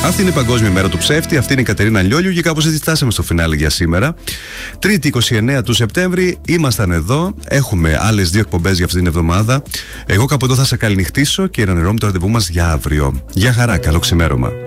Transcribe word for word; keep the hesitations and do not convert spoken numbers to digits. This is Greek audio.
Αυτή είναι η Παγκόσμια Μέρα του Ψεύτη. Αυτή είναι η Κατερίνα Λιόλιου και κάπως έτσι φτάσαμε στο φινάλε για σήμερα. Τρίτη είκοσι εννέα του Σεπτέμβρη, ήμασταν εδώ. Έχουμε άλλες δύο εκπομπές για αυτή την εβδομάδα. Εγώ κάπου εδώ θα σε καληνυχτήσω και ανανερώμε το ραντεβού μας για αύριο. Γεια χαρά, καλό ξημέρωμα.